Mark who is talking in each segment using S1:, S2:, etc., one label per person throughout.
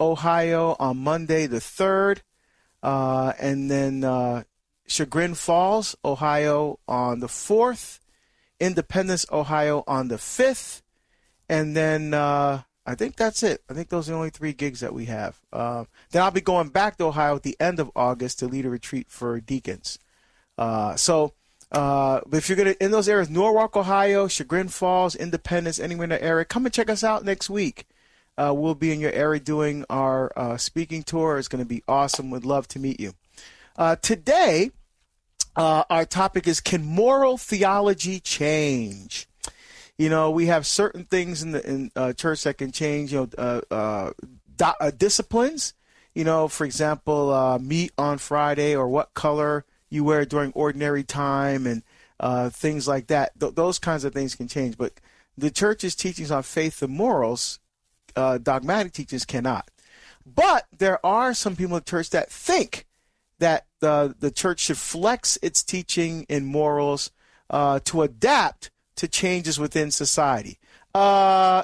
S1: Ohio on Monday the 3rd. And then Chagrin Falls, Ohio on the 4th. Independence, Ohio on the 5th. And then I think that's it. I think those are the only 3 gigs that we have. Then I'll be going back to Ohio at the end of August to lead a retreat for deacons. But if you're going to, in those areas, Norwalk, Ohio, Chagrin Falls, Independence, anywhere in the area, come and check us out next week. We'll be in your area doing our speaking tour. It's going to be awesome. We'd love to meet you. Today, our topic is, can moral theology change? You know, we have certain things in church that can change, disciplines, for example, meat on Friday or what color you wear during ordinary time and things like that. Those kinds of things can change. But the church's teachings on faith and morals, dogmatic teachings, cannot. But there are some people in the church that think that the church should flex its teaching in morals to adapt to changes within society. No.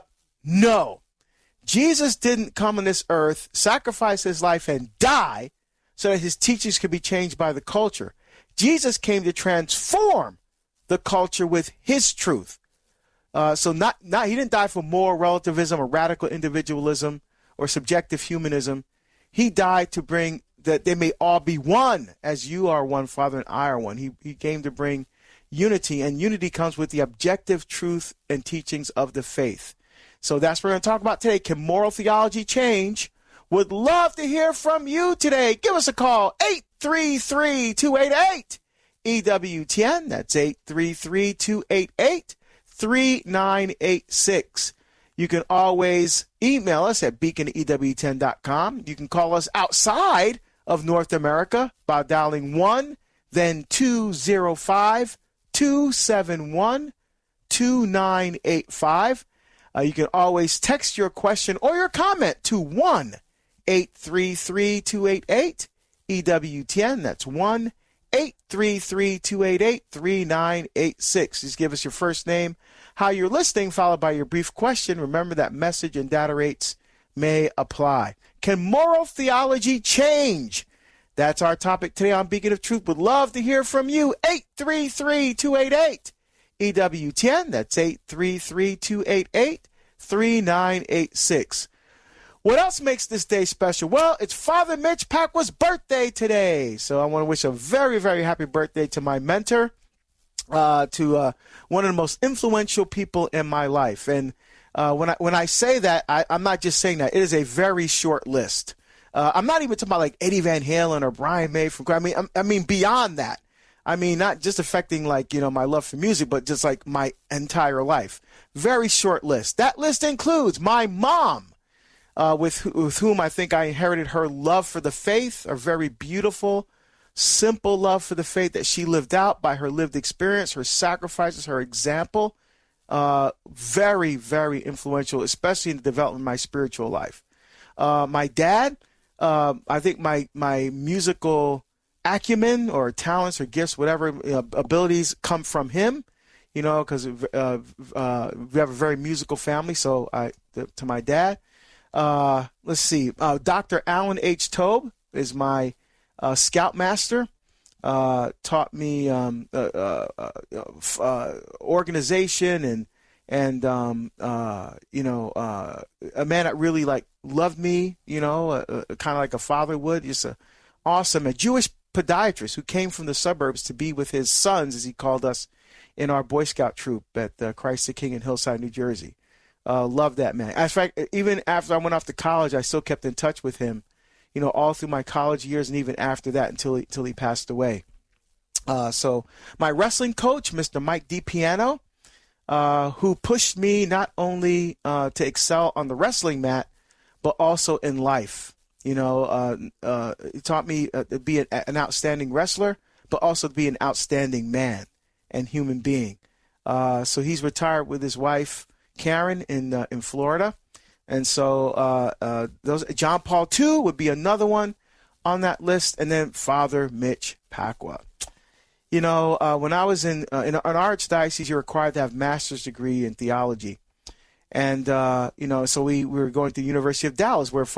S1: Jesus didn't come on this earth, sacrifice his life, and die so that his teachings could be changed by the culture. Jesus came to transform the culture with his truth. So he didn't die for moral relativism or radical individualism or subjective humanism. He died to bring that they may all be one, as you are one, Father, and I are one. He came to bring unity, and unity comes with the objective truth and teachings of the faith. So that's what we're going to talk about today. Can moral theology change? Would love to hear from you today. Give us a call, 833-288-EWTN. That's 833-288-3986. You can always email us at beacon@ewtn.com. You can call us outside of North America by dialing 1, then 205-271-2985. You can always text your question or your comment to 1-833-288-EWTN. That's 1-833-288-3986. Just give us your first name, how you're listening, followed by your brief question. Remember that message and data rates may apply. Can moral theology change? That's our topic today on Beacon of Truth. Would love to hear from you. 833-288-EWTN. That's 833-288-3986. What else makes this day special? Well, it's Father Mitch Pacwa's birthday today. So I want to wish a very, very happy birthday to my mentor, to one of the most influential people in my life. And when I say that, I'm not just saying that. It is a very short list. I'm not even talking about like Eddie Van Halen or Brian May from. I mean beyond that. I mean not just affecting like my love for music, but just like my entire life. Very short list. That list includes my mom, with whom I think I inherited her love for the faith, a very beautiful, simple love for the faith that she lived out by her lived experience, her sacrifices, her example. Very, very influential, especially in the development of my spiritual life. My dad, I think my musical acumen or talents or gifts, whatever abilities come from him, because we have a very musical family. So to my dad, let's see, Dr. Alan H. Tobe is my scoutmaster. Taught me organization and a man that really loved me, kind of like a father would. Just a Jewish podiatrist who came from the suburbs to be with his sons, as he called us, in our Boy Scout troop at Christ the King in Hillside, New Jersey. Loved that man. In fact, even after I went off to college, I still kept in touch with him, all through my college years and even after that until he passed away. So my wrestling coach, Mr. Mike DiPiano, who pushed me not only to excel on the wrestling mat, but also in life. He taught me to be an outstanding wrestler, but also to be an outstanding man and human being. So he's retired with his wife, Karen, in Florida. And so John Paul II would be another one on that list. And then Father Mitch Pacwa. When I was in our archdiocese, you're required to have a master's degree in theology. And, so we were going to the University of Dallas, where